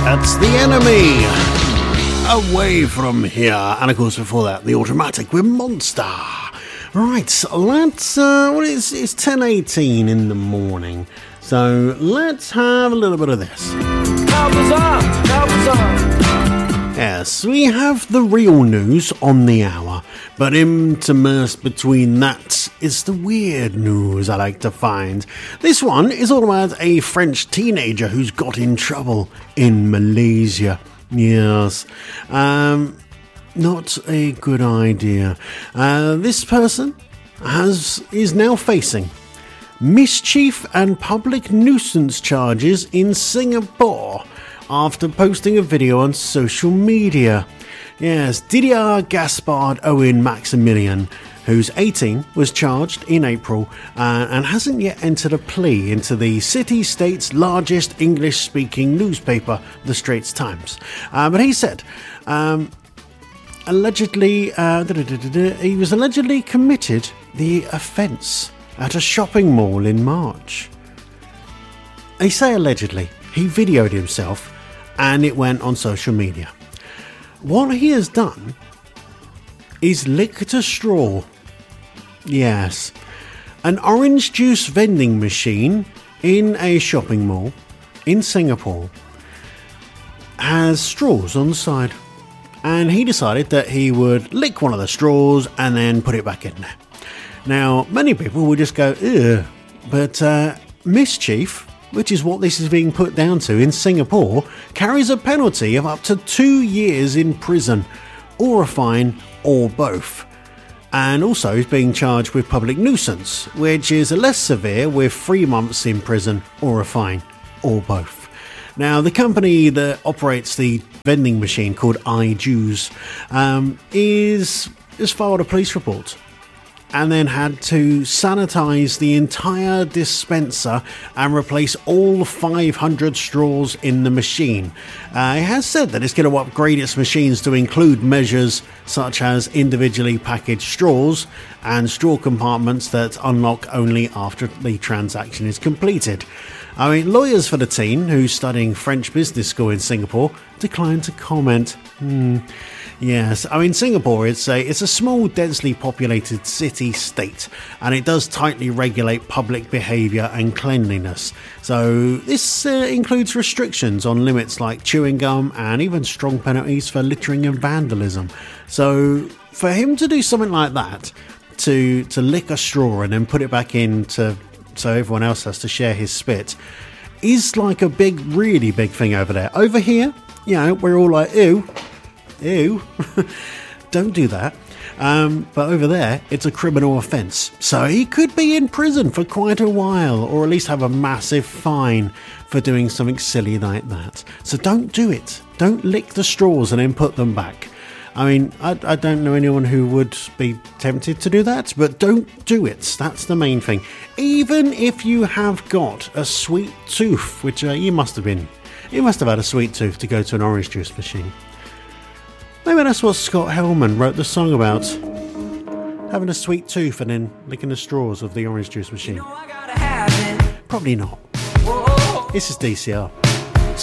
That's The Enemy. Away From Here. And of course, before that, The Automatic with Monster. Right, let's, it's 10:18 in the morning. So let's have a little bit of this. Yes, we have the real news on the hour, but interspersed between that is the weird news I like to find. This one is all about a French teenager who's got in trouble in Malaysia. Yes, not a good idea. This person is now facing mischief and public nuisance charges in Singapore after posting a video on social media. Yes, Didier Gaspard Owen Maximilian, who's 18, was charged in April and hasn't yet entered a plea into the city-state's largest English-speaking newspaper, The Straits Times. But he said, allegedly, he was allegedly committed the offence at a shopping mall in March. They say allegedly. He videoed himself and it went on social media. What he has done is licked a straw. Yes. An orange juice vending machine in a shopping mall in Singapore has straws on the side. And he decided that he would lick one of the straws and then put it back in there. Now, many people would just go, ugh, but mischief, which is what this is being put down to in Singapore, carries a penalty of up to 2 years in prison, or a fine, or both. And also is being charged with public nuisance, which is less severe, with 3 months in prison, or a fine, or both. Now, the company that operates the vending machine, called iJuice, has filed a police report and then had to sanitize the entire dispenser and replace all 500 straws in the machine. It has said that it's going to upgrade its machines to include measures such as individually packaged straws and straw compartments that unlock only after the transaction is completed. I mean, lawyers for the teen, who's studying French business school in Singapore, declined to comment. Yes, I mean, Singapore, it's a small, densely populated city-state, and it does tightly regulate public behaviour and cleanliness. So this includes restrictions on limits like chewing gum and even strong penalties for littering and vandalism. So for him to do something like that, to lick a straw and then put it back in so everyone else has to share his spit, is like a big, really big thing over there. Over here, you know, we're all like, ew, don't do that. But over there, it's a criminal offence. So he could be in prison for quite a while, or at least have a massive fine for doing something silly like that. So don't do it. Don't lick the straws and then put them back. I mean, I don't know anyone who would be tempted to do that, but don't do it. That's the main thing. Even if you have got a sweet tooth, which you must have had a sweet tooth to go to an orange juice machine. Maybe that's what Scott Hellman wrote the song about. Having a sweet tooth and then licking the straws of the orange juice machine. Probably not. This is DCR.